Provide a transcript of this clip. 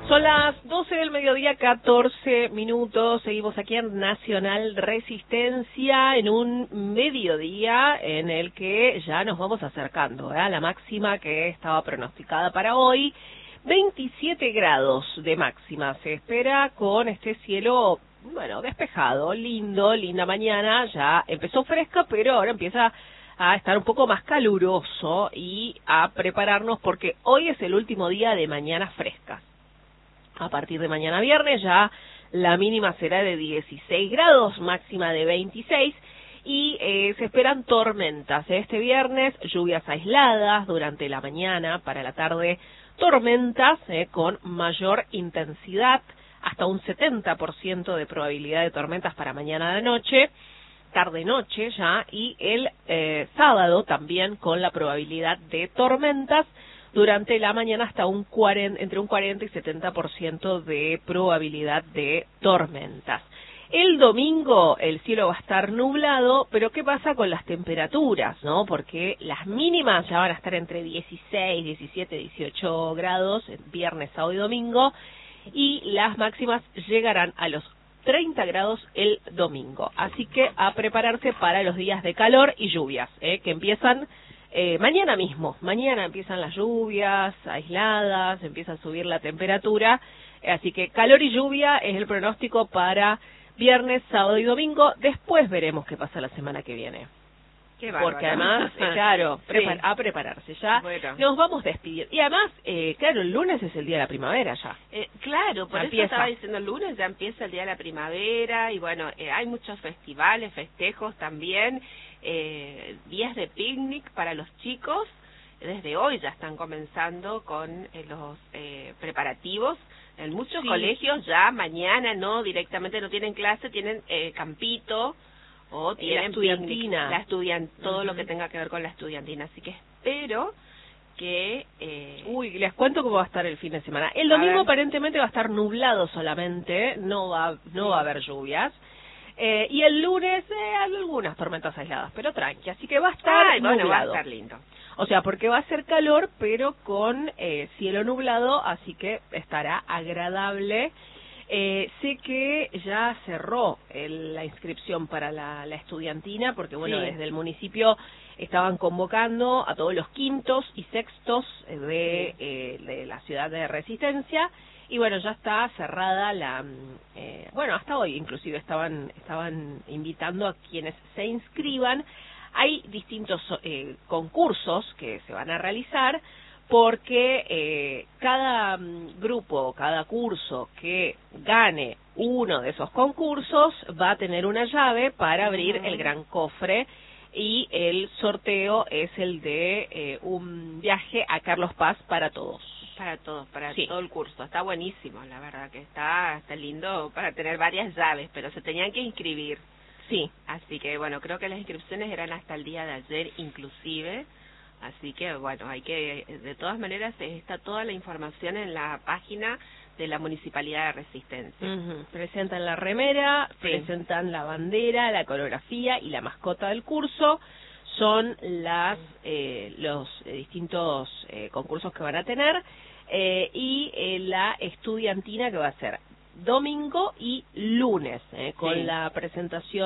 Son las 12 del mediodía, 14 minutos. Seguimos aquí en Nacional Resistencia en un mediodía en el que ya nos vamos acercando a la máxima que estaba pronosticada para hoy. 27 grados de máxima se espera con este cielo, bueno, despejado, lindo, linda mañana. Ya empezó fresca, pero ahora empieza a estar un poco más caluroso y a prepararnos porque hoy es el último día de mañanas frescas. A partir de mañana viernes ya la mínima será de 16 grados, máxima de 26 y se esperan tormentas. Este viernes lluvias aisladas durante la mañana, para la tarde tormentas con mayor intensidad, hasta un 70% de probabilidad de tormentas para mañana de noche, tarde-noche ya, y el sábado también con la probabilidad de tormentas durante la mañana hasta entre un 40 y 70% de probabilidad de tormentas. El domingo el cielo va a estar nublado, pero ¿qué pasa con las temperaturas, no? Porque las mínimas ya van a estar entre 16, 17, 18 grados, viernes, sábado y domingo, y las máximas llegarán a los 30 grados el domingo. Así que a prepararse para los días de calor y lluvias, que empiezan mañana mismo. Mañana empiezan las lluvias aisladas, empieza a subir la temperatura, así que calor y lluvia es el pronóstico para viernes, sábado y domingo. Después veremos qué pasa la semana que viene. Qué bárbaro. Porque además, claro, sí, a prepararse ya. Bueno. Nos vamos despidiendo. Y además, claro, el lunes es el día de la primavera ya. Claro, por Ya eso empieza. estaba diciendo el lunes, ya empieza el día de la primavera y bueno, hay muchos festivales, festejos también, días de picnic para los chicos. Desde hoy ya están comenzando con los preparativos. En muchos colegios ya mañana directamente no tienen clase, tienen campito o tienen la estudiantina, todo lo que tenga que ver con la estudiantina. Así que espero que... les cuento cómo va a estar el fin de semana. El domingo aparentemente va a estar nublado solamente, no va a haber lluvias. Y el lunes algunas tormentas aisladas, pero tranqui, así que va a estar nublado. Bueno, va a estar lindo. O sea, porque va a ser calor, pero con cielo nublado, así que estará agradable. Sé que ya cerró la inscripción para la estudiantina, porque bueno, sí, desde el municipio estaban convocando a todos los quintos y sextos de la ciudad de Resistencia, y bueno, ya está cerrada bueno, hasta hoy inclusive estaban invitando a quienes se inscriban. Hay distintos concursos que se van a realizar, porque cada grupo, cada curso que gane uno de esos concursos va a tener una llave para abrir el gran cofre, y el sorteo es el de un viaje a Carlos Paz para todos. Para todo el curso. Está buenísimo, la verdad que está lindo para tener varias llaves, pero se tenían que inscribir. Sí. Así que bueno, creo que las inscripciones eran hasta el día de ayer inclusive. Así que bueno, de todas maneras está toda la información en la página de la Municipalidad de Resistencia. Presentan la remera, presentan la bandera, la coreografía y la mascota del curso. Son los distintos concursos que van a tener, y la estudiantina que va a ser domingo y lunes, con la presentación